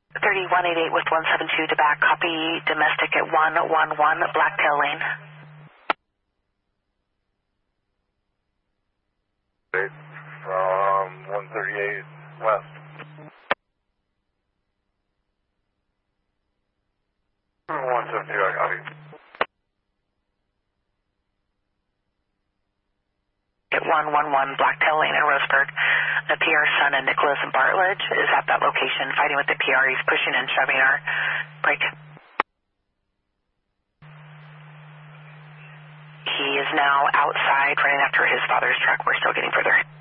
3188 with 172 to back. Copy domestic at 111 Blacktail Lane. 138 west. 172, I copy. At 111 Blacktail Lane in Roseburg. The PR son and Nicholas and Bartledge is at that location fighting with the PR. He's pushing and shoving our brake. He is now outside running after his father's truck. We're still getting further.